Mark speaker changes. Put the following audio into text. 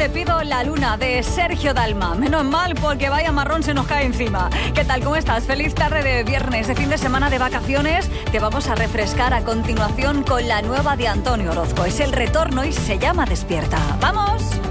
Speaker 1: te pido la luna de Sergio Dalma. Menos mal porque vaya marrón se nos cae encima. ¿Qué tal? ¿Cómo estás? Feliz tarde de viernes, de fin de semana de vacaciones. Te vamos a refrescar a continuación con la nueva de Antonio Orozco. Es el retorno y se llama Despierta. ¡Vamos!